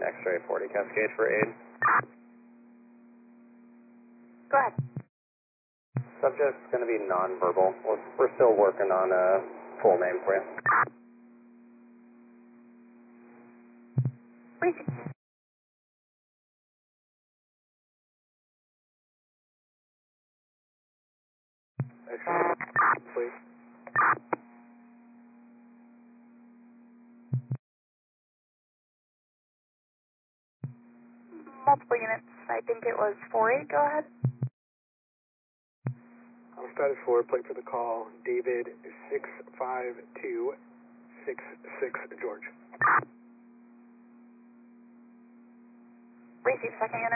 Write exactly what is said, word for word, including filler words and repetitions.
X-ray forty Cascade for aid. Go ahead. Subject's going to be non-verbal. We're, we're still working on a full name for you. Receive. X-ray, please. Multiple units. I think it was four eight. Go ahead. I'm status four, plate for the call. David six five two six six George. Receive second unit.